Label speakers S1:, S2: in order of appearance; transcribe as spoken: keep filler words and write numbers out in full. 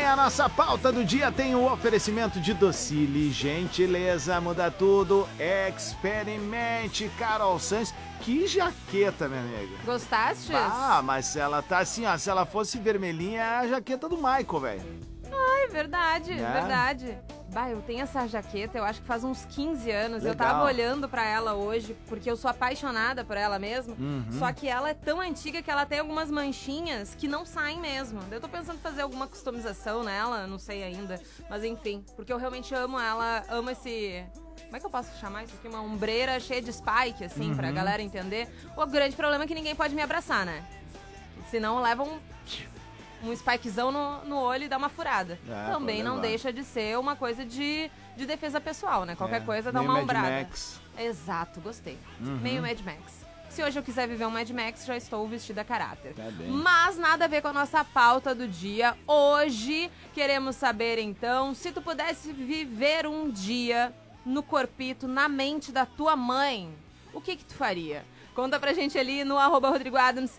S1: a nossa pauta do dia tem o oferecimento de Docile, gentileza, muda tudo, experimente, Carol Sanz. Que jaqueta, minha amiga.
S2: Gostaste?
S1: Ah, mas ela tá assim, ó, se ela fosse vermelhinha, é a jaqueta do Michael, velho.
S2: Ah, é verdade,
S1: É?
S2: verdade. Bah, eu tenho essa jaqueta, eu acho que faz uns quinze anos.
S1: Legal.
S2: Eu tava olhando pra ela hoje, porque eu sou apaixonada por ela mesmo.
S1: Uhum.
S2: Só que ela é tão antiga que ela tem algumas manchinhas que não saem mesmo. Eu tô pensando em fazer alguma customização nela, não sei ainda. Mas enfim, porque eu realmente amo ela, amo esse... Como é que eu posso chamar isso aqui? Uma ombreira cheia de spike, assim, uhum. pra galera entender. O grande problema é que ninguém pode me abraçar, né? Senão leva um... um spikezão no, no olho e dá uma furada. É, também não deixa de ser uma coisa de, de defesa pessoal, né? Qualquer é, coisa dá uma
S1: Mad
S2: ombrada.
S1: Max.
S2: Exato, gostei.
S1: Uhum.
S2: Meio Mad Max. Se hoje eu quiser viver um Mad Max, já estou vestida a caráter.
S1: Tá bem.
S2: Mas nada a ver com a nossa pauta do dia. Hoje queremos saber, então, se tu pudesse viver um dia no corpito, na mente da tua mãe, o que que tu faria? Conta pra gente ali no arroba Rodrigo Adams